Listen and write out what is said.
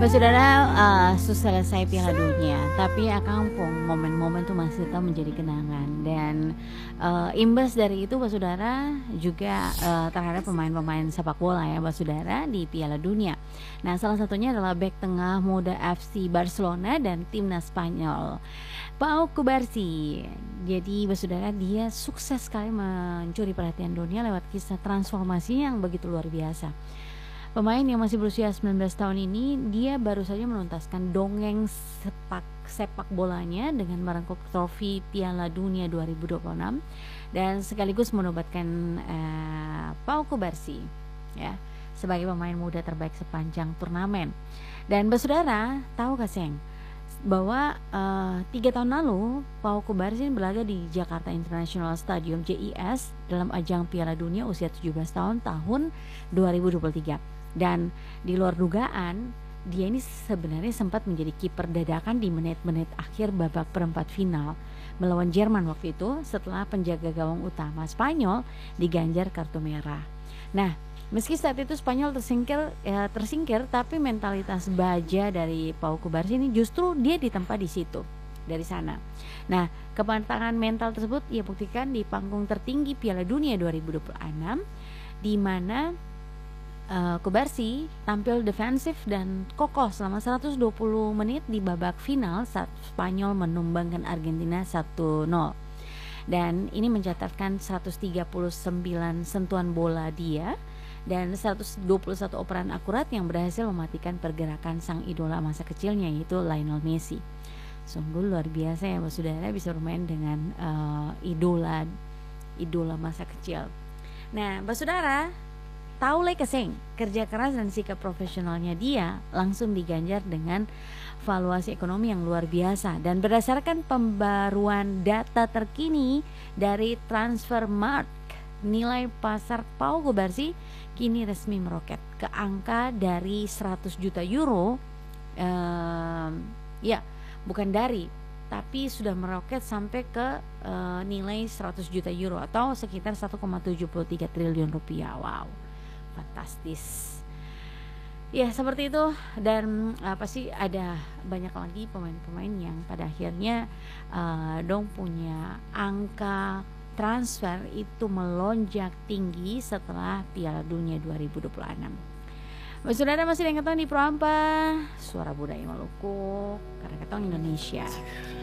Saudara, selesai Piala Dunia, tapi Akampung momen-momen itu masih tetap menjadi kenangan dan imbas dari itu, Saudara, juga terhadap pemain-pemain sepak bola ya, Saudara, di Piala Dunia. Nah, salah satunya adalah bek tengah muda FC Barcelona dan timnas Spanyol, Pau Kubarsi. Jadi, Saudara, dia sukses sekali mencuri perhatian dunia lewat kisah transformasinya yang begitu luar biasa. Pemain yang masih berusia 19 tahun ini, dia baru saja menuntaskan dongeng sepak bolanya dengan merengkuh trofi Piala Dunia 2026 dan sekaligus menobatkan Pau Kubarsi ya sebagai pemain muda terbaik sepanjang turnamen. Dan bersaudara, tahu gak Seng bahwa 3 tahun lalu Pau Kubarsi berlaga di Jakarta International Stadium JIS dalam ajang Piala Dunia usia 17 tahun 2023. Dan di luar dugaan, dia ini sebenarnya sempat menjadi kiper dadakan di menit-menit akhir babak perempat final melawan Jerman waktu itu setelah penjaga gawang utama Spanyol diganjar kartu merah. Nah, meski saat itu Spanyol tersingkir, tapi mentalitas baja dari Pau Kubarsi ini justru dia ditempa di situ, dari sana. Nah, kepantangan mental tersebut ia buktikan di panggung tertinggi Piala Dunia 2026, di mana Kubarsi tampil defensif dan kokoh selama 120 menit di babak final saat Spanyol menumbangkan Argentina 1-0. Dan ini mencatatkan 139 sentuhan bola dia dan 121 operan akurat yang berhasil mematikan pergerakan sang idola masa kecilnya, yaitu Lionel Messi. Sungguh luar biasa ya, saudara, bisa bermain dengan idola masa kecil. Nah, saudara, tahu keseng kerja keras dan sikap profesionalnya dia langsung diganjar dengan valuasi ekonomi yang luar biasa. Dan berdasarkan pembaruan data terkini dari Transfermarkt, nilai pasar Pau Kubarsi kini resmi meroket ke angka dari 100 juta euro, tapi sudah meroket sampai ke nilai 100 juta euro atau sekitar 1,73 triliun rupiah. Wow, fantastis ya, seperti itu. Dan pasti ada banyak lagi pemain-pemain yang pada akhirnya punya angka transfer itu melonjak tinggi setelah Piala Dunia 2026. Saudara, masih dengan di Pro Ampa, Suara Budaya Maluku, karena ketong Indonesia.